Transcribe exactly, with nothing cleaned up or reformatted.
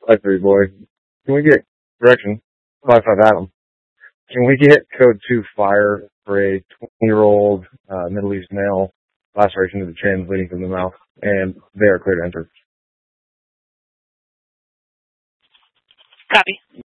five three boy. Can we get correction? five five Adam. Can we get code two fire for a twenty-year-old uh, Middle East male, laceration to the chin, bleeding from the mouth, and they are clear to enter. Copy.